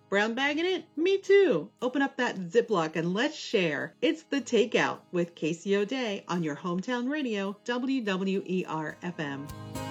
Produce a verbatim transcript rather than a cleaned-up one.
Brown bagging it? Me too. Open up that Ziploc and let's share. It's The Takeout with Casey O'Day on your hometown radio, W W E R F M.